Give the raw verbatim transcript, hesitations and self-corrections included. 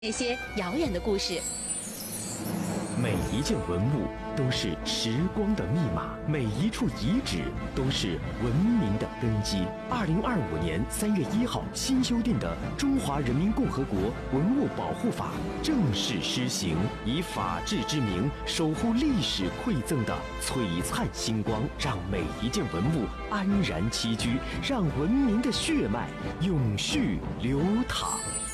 那些遥远的故事。 每一件文物都是时光的密码，每一处遗址都是文明的根基。二零二五年三月一号，新修订的《中华人民共和国文物保护法》正式施行，以法治之名守护历史馈赠的璀璨星光，让每一件文物安然栖居，让文明的血脉永续流淌。